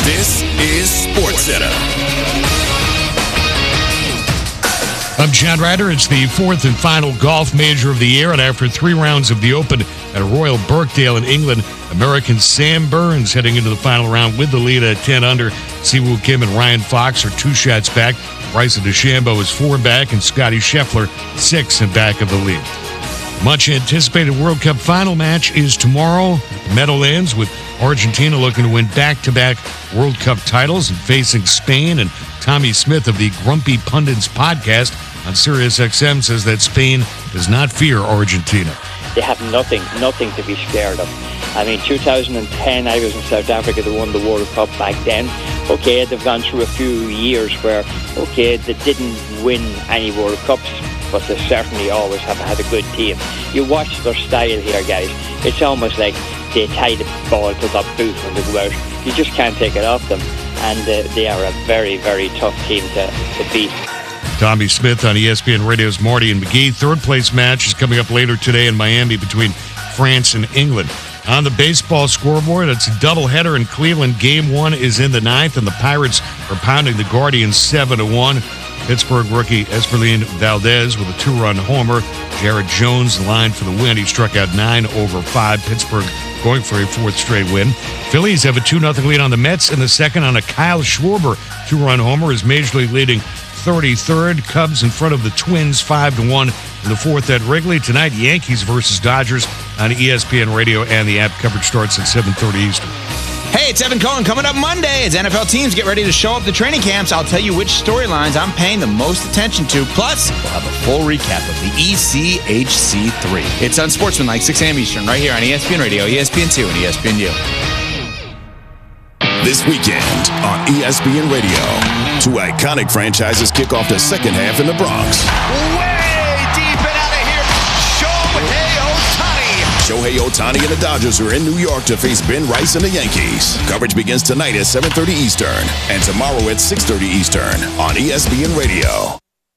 This is SportsCenter. I'm Chad Ryder. It's the fourth and final golf major of the year, and after 3 rounds of the Open at Royal Birkdale in England, American Sam Burns heading into the final round with the lead at 10 under. Siwoo Kim and Ryan Fox are 2 shots back. Bryson DeChambeau is 4 back, and Scottie Scheffler 6 in back of the lead. Much anticipated World Cup final match is tomorrow at the Meadowlands, with Argentina looking to win back-to-back World Cup titles and facing Spain. And Tommy Smith of the Grumpy Pundits podcast on SiriusXM says that Spain does not fear Argentina. They have nothing to be scared of. I mean, 2010, I was in South Africa. They won the World Cup back then. Okay, they've gone through a few years where, okay, they didn't win any World Cups, but they certainly always have had a good team. You watch their style here, guys. It's almost like they tie the ball to their boot when they go out. You just can't take it off them. And they are a very, very tough team to beat. Tommy Smith on ESPN Radio's Marty and McGee. Third place match is coming up later today in Miami between France and England. On the baseball scoreboard, it's a doubleheader in Cleveland. Game 1 is in the 9th, and the Pirates are pounding the Guardians 7-1. Pittsburgh rookie Esperlin Valdez with a 2-run homer. Jared Jones lined for the win. He struck out 9 over 5. Pittsburgh going for a 4th straight win. Phillies have a 2-0 lead on the Mets in the second on a Kyle Schwarber 2-run homer. Is Major League leading 33rd. Cubs in front of the Twins 5-1 in the 4th at Wrigley. Tonight, Yankees versus Dodgers on ESPN Radio, and the app coverage starts at 7:30 Eastern. Hey, it's Evan Cohen. Coming up Monday as NFL teams get ready to show up to training camps, I'll tell you which storylines I'm paying the most attention to. Plus, we'll have a full recap of the ECHC3. It's Unsportsmanlike, 6 a.m. Eastern, right here on ESPN Radio, ESPN2, and ESPNU. This weekend on ESPN Radio, 2 iconic franchises kick off the second half in the Bronx. Way deep and out of here, Shohei Ohtani and the Dodgers are in New York to face Ben Rice and the Yankees. Coverage begins tonight at 7:30 Eastern and tomorrow at 6:30 Eastern on ESPN Radio.